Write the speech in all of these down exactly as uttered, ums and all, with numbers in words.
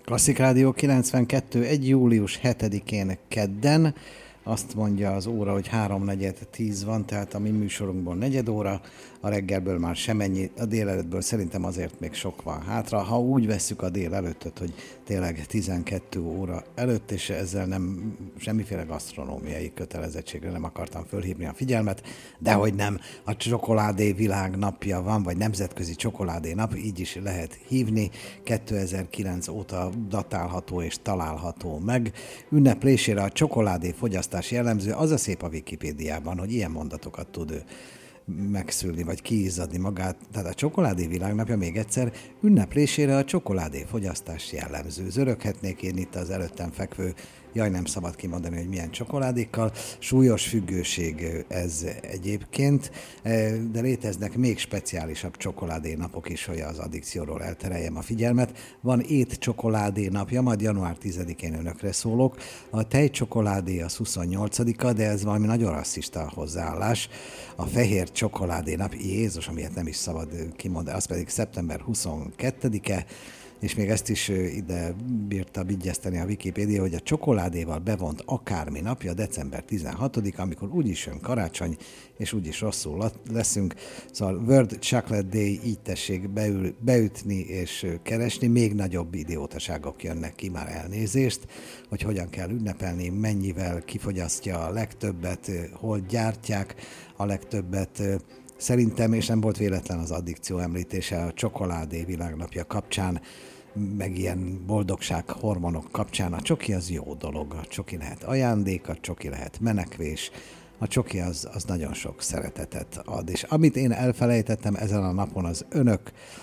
Klasszik Rádió kilencvenkettő, egy július hetedikén kedden, azt mondja az óra, hogy háromnegyed tíz van, tehát a mi műsorunkból negyed óra, a reggelből már semennyi, a délelőttből szerintem azért még sok van hátra. Ha úgy vesszük a délelőttöt, hogy tényleg tizenkettő óra előtt, és ezzel nem semmiféle gasztronómiai kötelezettségre nem akartam fölhívni a figyelmet, de hogy nem, a csokoládé világnapja van, vagy nemzetközi csokoládé nap, így is lehet hívni, kétezer-kilenc óta datálható és található meg. Ünneplésére a csokoládé fogyasztás jellemző, az a szép a Wikipédiában, hogy ilyen mondatokat tud ő megszülni, vagy kiizzadni magát. Tehát a csokoládé világnapja, még egyszer, ünneplésére a csokoládé fogyasztás jellemző. Zöröghetnék én itt az előttem fekvő, jaj, nem szabad kimondani, hogy milyen csokoládékkal. Súlyos függőség ez egyébként, de léteznek még speciálisabb csokoládé napok is, hogy az addikcióról eltereljem a figyelmet. Van ét csokoládé napja, majd január tizedikén önökre szólok. A tejcsokoládé az huszonnyolcadika, de ez valami nagyon rasszista hozzáállás. A fehér csokoládé nap, Jézus, amilyet nem is szabad kimondani, az pedig szeptember huszonkettedike, és még ezt is ide bírta vigyeszteni a Wikipédia, hogy a csokoládéval bevont akármi napja, december tizenhatodika, amikor úgyis jön karácsony, és úgyis rosszul leszünk. Szóval World Chocolate Day, így tessék beül, beütni és keresni, még nagyobb idiótaságok jönnek ki, már elnézést, hogy hogyan kell ünnepelni, mennyivel kifogyasztja a legtöbbet, hol gyártják a legtöbbet. Szerintem, és nem volt véletlen az addikció említése a csokoládé világnapja kapcsán, meg ilyen boldogság hormonok kapcsán, a csoki az jó dolog, a csoki lehet ajándék, a csoki lehet menekvés, a csoki az, az nagyon sok szeretetet ad. És amit én elfelejtettem ezen a napon az önök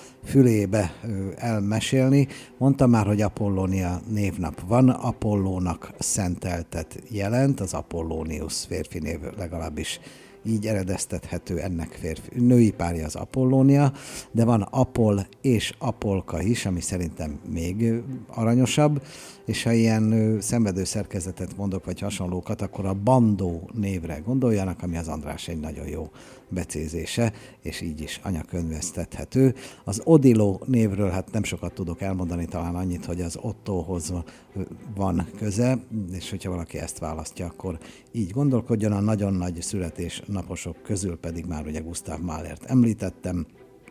fülébe elmesélni, mondtam már, hogy Apollónia névnap van, Apollónak szenteltet jelent, az Apollónius férfi név legalábbis így eredeztethető, ennek férfi, női párja az Apollónia, de van Apoll és Apolka is, ami szerintem még aranyosabb, és ha ilyen szenvedő szerkezetet mondok, vagy hasonlókat, akkor a Bandó névre gondoljanak, ami az András egy nagyon jó becézése, és így is anyakönyvesztethető. Az Odilo névről hát nem sokat tudok elmondani, talán annyit, hogy az Ottóhoz van köze, és hogyha valaki ezt választja, akkor így gondolkodjon. A nagyon nagy születésnaposok közül pedig már ugye Gustav Mahlert említettem,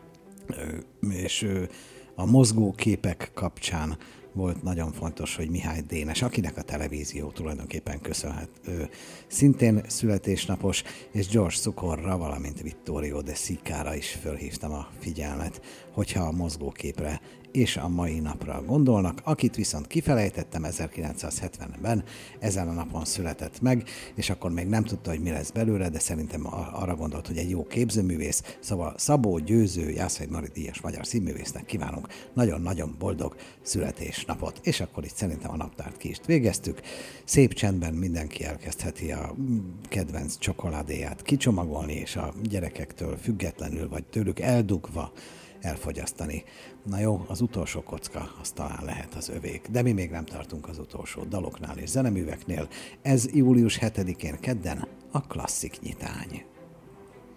és a mozgóképek kapcsán volt nagyon fontos, hogy Mihály Dénes, akinek a televízió tulajdonképpen köszönhet, ő szintén születésnapos, és George Cukorra, valamint Vittorio De Sica-ra is fölhívtam a figyelmet, hogyha a mozgóképre és a mai napra gondolnak, akit viszont kifelejtettem, ezerkilencszázhetvenben ezen a napon született meg, és akkor még nem tudta, hogy mi lesz belőle, de szerintem arra gondolt, hogy egy jó képzőművész, szóval Szabó Győző, Jászai Mari díjas magyar színművésznek kívánunk nagyon-nagyon boldog születésnapot, és akkor itt szerintem a naptárt ki is végeztük. Szép csendben mindenki elkezdheti a kedvenc csokoládéját kicsomagolni, és a gyerekektől függetlenül, vagy tőlük eldugva elfogyasztani. Na jó, az utolsó kocka, az talán lehet az övék, de mi még nem tartunk az utolsó daloknál és zeneműveknél. Ez július hetedikén kedden a klasszik nyitány.